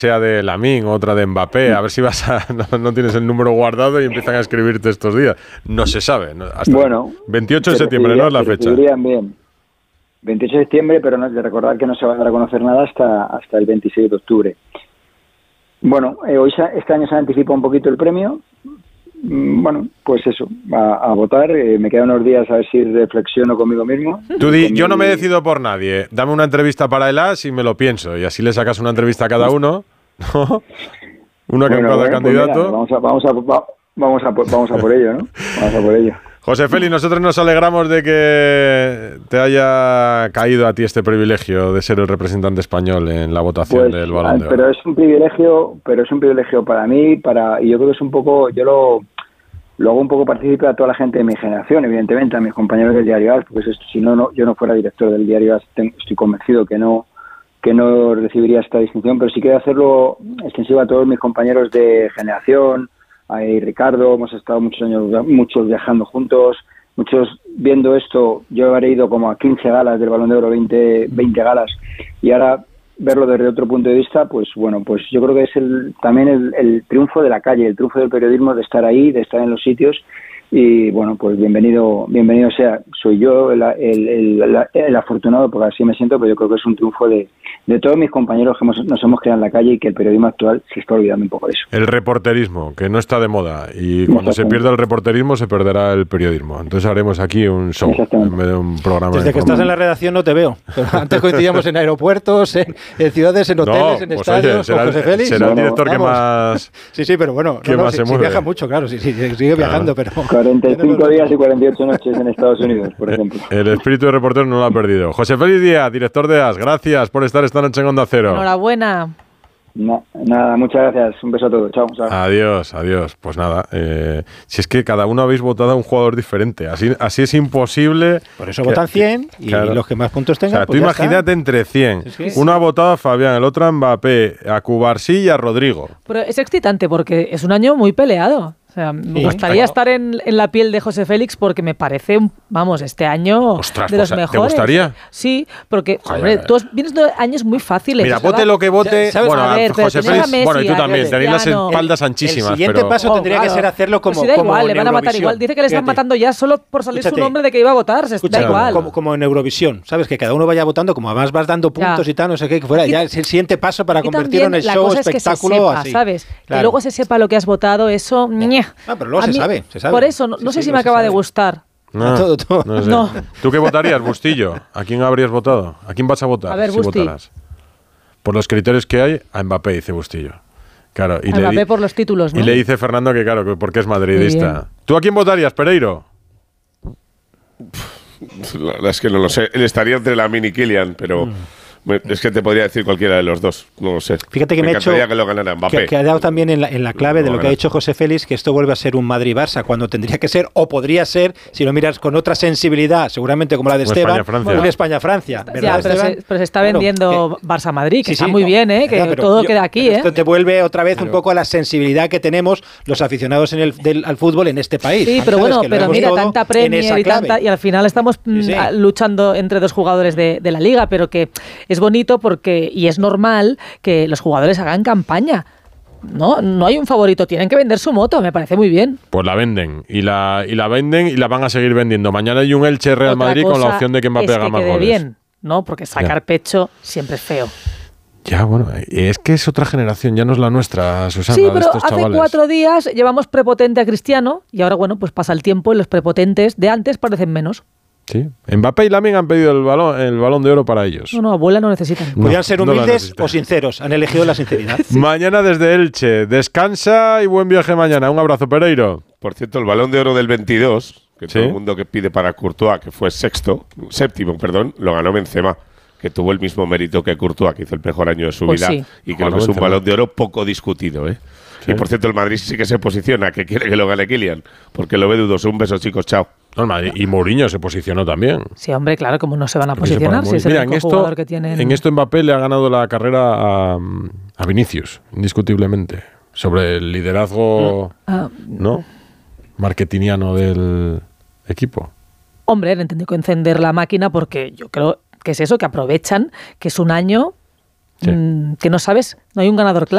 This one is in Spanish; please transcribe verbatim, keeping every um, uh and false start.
sea de Lamine, otra de Mbappé, a ver si vas a no, no tienes el número guardado y empiezan a escribirte estos días. No se sabe. No, hasta bueno, veintiocho de septiembre, ¿no es la fecha? Bien. veintiocho de septiembre, pero no es de recordar que no se va a dar a conocer nada hasta hasta el veintiséis de octubre. Bueno, eh, hoy se, este año se anticipa un poquito el premio. Mm, bueno, pues eso, a, a votar. Eh, me quedan unos días a ver si reflexiono conmigo mismo. Tú di, yo mi... no me decido por nadie. Dame una entrevista para el A S y me lo pienso. Y así le sacas una entrevista a cada uno. ¿No? Una bueno, cada bueno, candidato. Pues mira, vamos, a, vamos, a, vamos, a, vamos a por ello, ¿no? Vamos a por ello. José Félix, nosotros nos alegramos de que te haya caído a ti este privilegio de ser el representante español en la votación pues, del Balón de Oro. Pero es un privilegio, pero es un privilegio para mí, para y yo creo que es un poco, yo lo, lo hago un poco partícipe a toda la gente de mi generación, evidentemente, a mis compañeros del Diario A S, porque esto, si no, no, yo no fuera director del Diario A S, tengo, estoy convencido que no que no recibiría esta distinción, pero sí quiero hacerlo extensivo a todos mis compañeros de generación. Ahí Ricardo, hemos estado muchos años, muchos viajando juntos, muchos viendo esto. Yo habré ido como a quince galas del Balón de Oro, veinte, veinte galas, y ahora verlo desde otro punto de vista, pues bueno, pues yo creo que es el, también el, el triunfo de la calle, el triunfo del periodismo, de estar ahí, de estar en los sitios. Y bueno, pues bienvenido bienvenido sea. Soy yo el, el, el, el afortunado, porque así me siento, pero yo creo que es un triunfo de, de todos mis compañeros que hemos, nos hemos quedado en la calle y que el periodismo actual se está olvidando un poco de eso. El reporterismo, que no está de moda, y cuando se pierda el reporterismo se perderá el periodismo. Entonces haremos aquí un show en vez de un programa. Desde que estás en la redacción no te veo. Pero antes coincidíamos en aeropuertos, en, en ciudades, en hoteles, no, en pues estadios, oye, será, con José Félix. Será bueno, el director vamos. que más... Sí, sí, pero bueno, que no, no, más sí, se sí mueve. viaja mucho, claro, sí, sí, sigue viajando, pero... cuarenta y cinco días y cuarenta y ocho noches en Estados Unidos, por ejemplo. El espíritu de reportero no lo ha perdido. José Félix Díaz, director de A S, gracias por estar esta noche en Onda Cero. Enhorabuena. No, nada, muchas gracias. Un beso a todos. Chao. chao. Adiós, adiós. Pues nada, eh, si es que cada uno habéis votado a un jugador diferente. Así, así es imposible. Por eso que, votan cien y, claro. y los que más puntos tengan. O sea, pues tú imagínate entre cien. Es que uno sí. ha votado a Fabián, el otro a Mbappé, a Cubarsí y a Rodrigo. Pero es excitante porque es un año muy peleado. O sea, me sí, gustaría claro. estar en, en la piel de José Félix porque me parece, vamos, este año Ostras, de los pues, mejores. ¿Te gustaría? Sí, porque, hombre, tú vienes de años muy fáciles. Mira, vote lo que vote. ¿sabes? Bueno, a ver, José Félix, Messi, bueno, y tú también, tenéis las espaldas el, anchísimas. El siguiente pero... paso tendría oh, claro. que ser hacerlo como, pues si da como igual, en le van a matar igual. Dice que le están Fíjate. matando ya solo por salir Escúchate. su nombre de que iba a votar. Se Escucha, da igual. Como, como en Eurovisión, ¿sabes? Que cada uno vaya votando, como además vas dando puntos ya. y tal, no sé qué, que fuera. Ya es el siguiente paso para convertirlo en el show, espectáculo, sepa, así. ¿sabes? Claro. Que luego se sepa lo que has votado, eso. Ah, pero luego se sabe, se sabe. Por eso, no, no sí, sé sí, si me acaba de gustar. No, todo, todo. No sé. No. ¿Tú qué votarías, Bustillo? ¿A quién habrías votado? ¿A quién vas a votar? A ver, si Busti. votaras? Por los criterios que hay, a Mbappé, dice Bustillo. Claro, y a le Mbappé di- por los títulos, ¿no? Y le dice Fernando que claro, que porque es madridista. ¿Tú a quién votarías, Pereiro? La verdad es que no lo sé. Él estaría entre Lamine y Kylian, pero... Mm. Es que te podría decir cualquiera de los dos, no lo sé. Fíjate que me, me ha hecho que lo ganara Mbappé. Que, que ha dado también en la, en la clave de lo que ha dicho José Félix, que esto vuelve a ser un Madrid-Barça, cuando tendría que ser, o podría ser, si lo miras con otra sensibilidad, seguramente como la de Como Esteban, España-Francia. un España-Francia. ¿Verdad, ya, pero, Esteban? se, pero se está vendiendo claro, Barça-Madrid, que sí, está sí, muy no, bien, ¿eh? Que ya, todo yo, queda aquí, ¿eh? Esto te vuelve otra vez claro. un poco a la sensibilidad que tenemos los aficionados en el, del, al fútbol en este país. Sí, pero bueno, pero mira, tanta Premier y tanta, y al final estamos sí, sí. luchando entre dos jugadores de, de la Liga, pero que es bonito porque y es normal que los jugadores hagan campaña. No, no hay un favorito, tienen que vender su moto, me parece muy bien. Pues la venden, y la, y la venden y la van a seguir vendiendo. Mañana hay un Elche Real Otra Madrid con la opción de que Mbappé es haga que más quede goles. bien, ¿no? Porque sacar ya. pecho siempre es feo. Ya, bueno, es que es otra generación, ya no es la nuestra, Susana, sí, de pero estos hace chavales. cuatro días llevamos prepotente a Cristiano y ahora, bueno, pues pasa el tiempo y los prepotentes de antes parecen menos. Sí. Mbappé y Lamine han pedido el balón, el balón de oro para ellos. No, no, abuela no necesitan. No, Podrían ser humildes no o sinceros. Han elegido la sinceridad. Sí. Mañana desde Elche. Descansa y buen viaje mañana. Un abrazo, Pereiro. Por cierto, el balón de oro del veintidós, que ¿Sí? todo el mundo que pide para Courtois, que fue sexto, séptimo, perdón, lo ganó Benzema, que tuvo el mismo mérito que Courtois, que hizo el mejor año de su pues vida. Sí. Y creo que es un balón de oro poco discutido, ¿eh? Sí. Y por cierto, el Madrid sí que se posiciona, que quiere que lo gane Kylian, porque lo ve dudoso. Un beso, chicos, chao. No, y Mourinho se posicionó también. Sí, hombre, claro, como no se van a posicionar si es el Mira, único en esto, jugador que tienen. En esto Mbappé le ha ganado la carrera a, a Vinicius, indiscutiblemente, sobre el liderazgo ah, ¿no? marketingiano del equipo. Hombre, le entendido que encender la máquina porque yo creo que es eso, que aprovechan que es un año sí. mmm, que no sabes, no hay un ganador claro.